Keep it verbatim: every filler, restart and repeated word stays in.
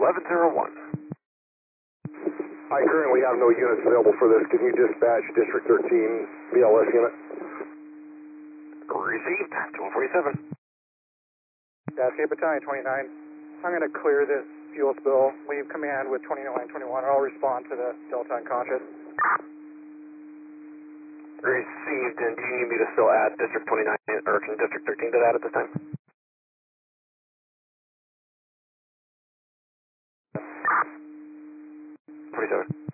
eleven oh one. I currently have no units available for this. Can you dispatch District thirteen B L S unit? Received, two one four seven. Dash eight Battalion twenty-nine. I'm going to clear this fuel spill. Leave command with twenty-nine twenty-one. I'll respond to the Delta unconscious. Received, and do you need me to still add District twenty-nine, or can District thirteen to that at this time? forty-seven.